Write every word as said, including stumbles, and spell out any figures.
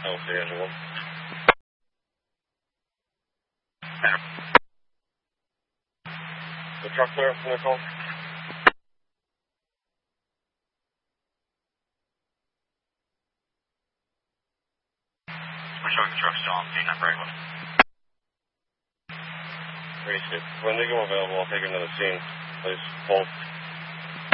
Los Angeles. The truck clear from the call? We're showing the truck still on scene at Brightwood. Appreciate it. When they go available, I'll take them to the scene. Please hold.